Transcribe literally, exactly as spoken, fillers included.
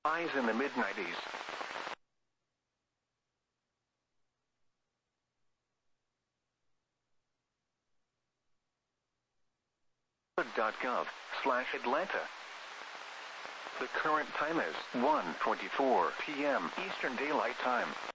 Highs in the mid nineties. dot gov slash Atlanta. The current time is one twenty-four p m Eastern Daylight Time.